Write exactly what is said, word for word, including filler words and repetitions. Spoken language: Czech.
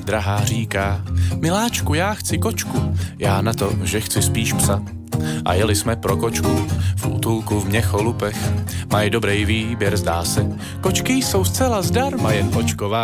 mi drahá říká: miláčku, já chci kočku, já na to, že chci spíš psa. A jeli jsme pro kočku v útulku v Měcholupech. Mají dobrý výběr, zdá se. Kočky jsou zcela zdarma, jen očková